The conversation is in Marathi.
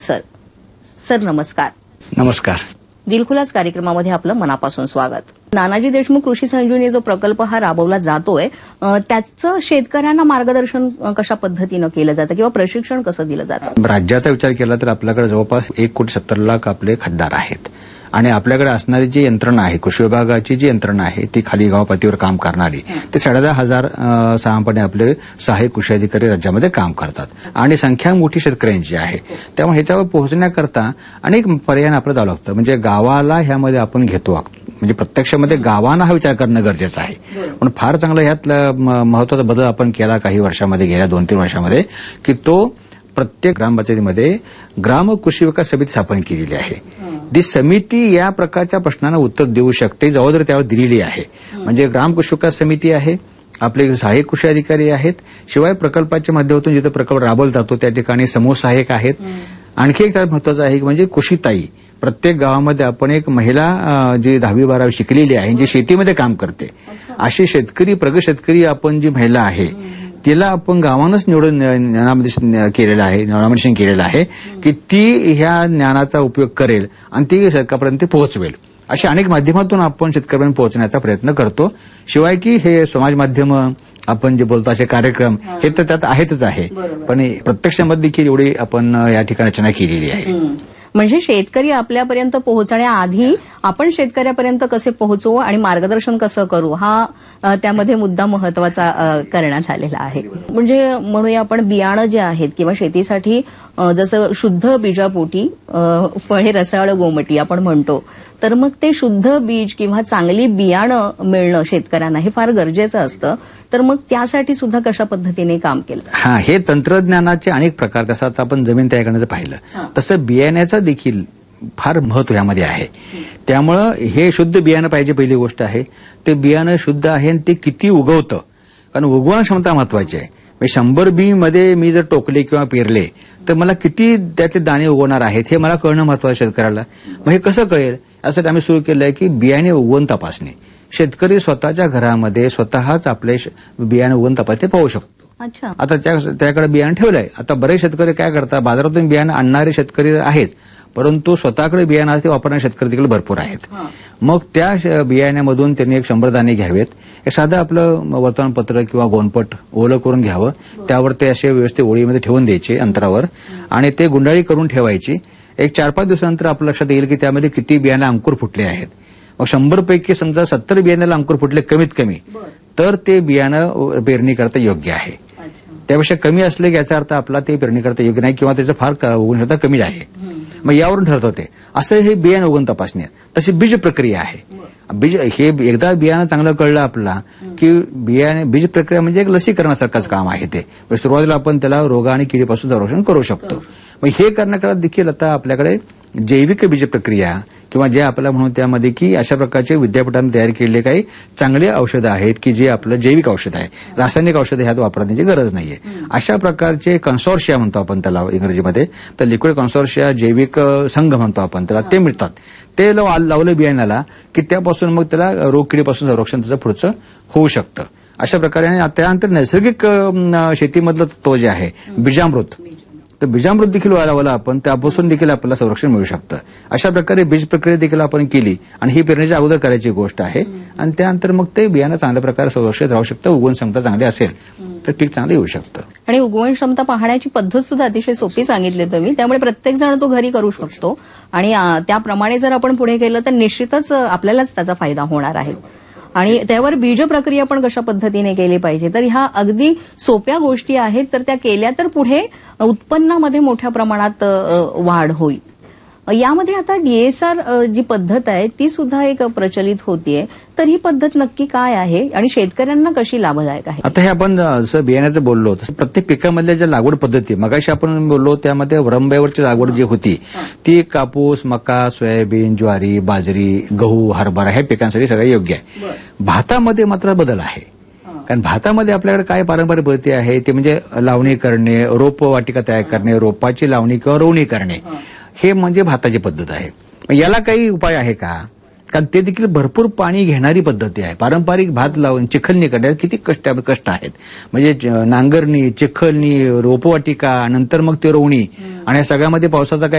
सर नमस्कार. नमस्कार. दिलखुलास कार्यक्रमामध्ये आपलं मनापासून स्वागत. नानाजी देशमुख कृषी संजीवनी जो प्रकल्प हा राबवला जातोय त्याचं शेतकऱ्यांना मार्गदर्शन कशा पद्धतीनं केलं जातं किंवा प्रशिक्षण कसं दिलं जातं? राज्याचा विचार केला तर आपल्याकडे जवळपास 1,70,00,000 आपले खासदार आहेत आणि आपल्याकडे असणारी जी यंत्रणा आहे, कृषी विभागाची जी यंत्रणा आहे ती खाली गाव पातळीवर काम करणारी, ते 10,500 साधारणपणे आपले सहाय्यक कृषी अधिकारी राज्यामध्ये काम करतात आणि संख्या मोठी शेतकऱ्यांची आहे. त्यामुळे ह्याच्यावर पोहोचण्याकरता अनेक पर्याय आपलं जावं लागतं. म्हणजे गावाला ह्यामध्ये आपण घेतो, म्हणजे प्रत्यक्षामध्ये गावांना हा विचार करणं गरजेचं आहे. पण फार चांगलं ह्यात महत्वाचा बदल आपण केला काही वर्षामध्ये, गेल्या 2-3 वर्षामध्ये, की तो प्रत्येक ग्रामपंचायतीमध्ये ग्राम कृषी विकास समिती स्थापन केलेली आहे. ती समिती या प्रकारच्या प्रश्नांना उत्तर देऊ शकते, जबाबदारी त्यावर दिलेली आहे. म्हणजे ग्राम कृषी विकास समिती आहे, आपले सहाय्यक कृषी अधिकारी आहेत, शिवाय प्रकल्पाच्या माध्यमातून जिथे प्रकल्प राबवला जातो त्या ठिकाणी समूह सहाय्यक आहेत. आणखी एक महत्वाचं आहे की म्हणजे कृषीताई, प्रत्येक गावामध्ये आपण एक महिला जी 10वी-12वी शिकलेली आहे, जी शेतीमध्ये काम करते, अशी शेतकरी, प्रगत शेतकरी आपण जी महिला आहे तिला आपण गावानंच निवडून ज्ञानामध्ये केलेलं आहे, नॉमिनेशन केलेलं आहे की ती ह्या ज्ञानाचा उपयोग करेल आणि ती शेतकऱ्यापर्यंत पोहोचवेल. अशा अनेक माध्यमातून आपण शेतकऱ्यांपर्यंत पोहोचण्याचा प्रयत्न करतो. शिवाय की हे समाज माध्यम आपण जे बोलतो असे कार्यक्रम हे तर त्यात आहेतच आहे, पण प्रत्यक्षामध्ये देखील एवढी आपण या ठिकाणी रचना केलेली आहे. म्हणजे शेतकरी आपल्यापर्यंत पोहोचण्याआधी आपण शेतकऱ्यापर्यंत कसे पोहोचू आणि मार्गदर्शन कसं करू हा त्यामध्ये मुद्दा महत्वाचा करण्यात आलेला आहे. म्हणजे म्हणूया आपण बियाणं जे आहेत किंवा शेतीसाठी जसं शुद्ध बीजापोटी फळे रसाळ गोमटी आपण म्हणतो, तर मग ते शुद्ध बीज किंवा चांगली बियाणं मिळणं शेतकऱ्यांना हे फार गरजेचं असतं. तर मग त्यासाठी सुद्धा कशा पद्धतीने काम केलं? हा, हे तंत्रज्ञानाचे अनेक प्रकार, जसं आता आपण जमीन तयार करण्याचं पाहिलं तसं बियाण्याचं देखील फार महत्व यामध्ये आहे. त्यामुळं हे शुद्ध बियाणं पाहिजे, पहिली गोष्ट आहे. ते बियाणं शुद्ध आहे आणि ते किती उगवतं, कारण उगवण क्षमता महत्वाची आहे. 100 बी मध्ये मी जर टोकले किंवा पेरले तर मला किती त्यातले दाणे उगवणार आहेत हे मला कळणं महत्वाचं शेतकऱ्याला. मग हे कसं कळेल यासाठी आम्ही सुरू केलं आहे की बियाणे उगवण तपासणी. शेतकरी स्वतःच्या घरामध्ये स्वतःच आपले बियाणे उगवण तपासणी पाहू शकतो. अच्छा. आता त्याकडे बियाणं ठेवलंय. आता बरेच शेतकरी काय करतात, बाजारातून बियाणं आणणारे शेतकरी आहेत, परंतु स्वतःकडे बियाणं ते वापरणारे शेतकरी देखील भरपूर आहेत. मग त्या बियाण्यामधून त्यांनी 100 दाणे घ्यावेत. एक साधं आपलं वर्तमानपत्र किंवा गोणपट ओलं करून घ्यावं, त्यावर ते असे व्यवस्थित ओळीमध्ये ठेवून द्यायचे अंतरावर आणि ते गुंडाळी करून ठेवायची. एक 4-5 दिवसानंतर आपल्या लक्षात येईल की त्यामध्ये किती बियाणे अंकुर फुटले आहेत. मग 100 पैकी समजा 70 बियाण्याला अंकुर फुटले कमीत कमी, तर ते बियाणं पेरणी करता योग्य आहे. त्यापेक्षा कमी असले की याचा अर्थ आपला ते पेरणी करता योग्य नाही किंवा त्याचं फार उगवण कमी आहे. मग यावरून ठरत होते. असं हे बियाणं उगवण तपासणी आहे. तशी बीज प्रक्रिया आहे. बीज हे एकदा बियाणं चांगलं कळलं आपला की बीज प्रक्रिया म्हणजे एक लसीकरणासारखंच काम आहे. ते सुरुवातीला आपण त्याला रोगा आणि किडीपासून संरक्षण करू शकतो. मग हे करण्याकडे देखील आता आपल्याकडे जैविक बीज प्रक्रिया किंवा जे आपल्याला म्हणून त्यामध्ये की अशा प्रकारचे विद्यापीठांनी तयार केलेले काही चांगले औषधं आहेत की जे आपलं जैविक औषध आहे, रासायनिक औषधं ह्यात वापरण्याची गरज नाहीये. अशा प्रकारचे कन्सोर्शिया म्हणतो आपण त्याला इंग्रजीमध्ये, तर लिक्विड कन्सोर्शिया, जैविक संघ म्हणतो आपण त्याला, ते मिळतात. ते लावलं बियाण्याला की त्यापासून मग त्याला रोगकिडीपासून संरक्षण त्याचं पुढचं होऊ शकतं. अशा प्रकारे आणि त्यानंतर नैसर्गिक शेतीमधलं तो जे आहे बीजामृत, तर बीजामृत देखील लावलं आपण, त्यापासून देखील आपल्याला संरक्षण मिळू शकतं. अशा प्रकारे बीज प्रक्रिया देखील आपण केली आणि ही पेरणीच्या अगोदर करायची गोष्ट आहे आणि त्यानंतर मग ते बियाणं चांगल्या प्रकारे संरक्षित राहू शकतं. उगवण क्षमता चांगली असेल तर पीक चांगलं येऊ शकतं. आणि उगवण क्षमता पाहण्याची पद्धत सुद्धा अतिशय सोपी सांगितली तुम्ही, त्यामुळे प्रत्येक जण तो घरी करू शकतो आणि त्याप्रमाणे जर आपण पुढे केलं तर निश्चितच आपल्यालाच त्याचा फायदा होणार आहे. आणि त्यावर बीज प्रक्रिया पण कशा पद्धतीने केली पाहिजे, तर ह्या अगदी सोप्या गोष्टी आहेत. तर त्या केल्या तर पुढे उत्पन्नामध्ये मोठ्या प्रमाणात वाढ होईल. यामध्ये आता DSR जी पद्धत आहे ती सुद्धा एक प्रचलित होतीये, तर ही पद्धत नक्की काय आहे आणि शेतकऱ्यांना कशी लाभदायक आहे? आता हे आपण जसं बियाण्याचं बोललो तसं प्रत्येक पिकामधल्या ज्या लागवड पद्धती मगाशी आपण बोललो त्यामध्ये रंब्यावरची लागवड जी होती ती कापूस, मका, सोयाबीन, ज्वारी, बाजरी, गहू, हरभरा ह्या पिकांसाठी सगळं योग्य आहे. भातामध्ये मात्र बदल आहे. कारण भातामध्ये आपल्याकडे काय पारंपरिक पद्धती आहे ते म्हणजे लावणी करणे, रोपवाटिका तयार करणे, रोपाची लावणी किंवा रोवणी करणे, हे म्हणजे भाताची पद्धत आहे. याला काही उपाय आहे का? कारण ते देखील भरपूर पाणी घेणारी पद्धती आहे. पारंपरिक भात लावून चिखलणी करण्यात किती कष्ट आहेत. म्हणजे नांगरणी, चिखलणी, रोपवाटिका, नंतर मग ते रोवणी आणि या सगळ्यामध्ये पावसाचा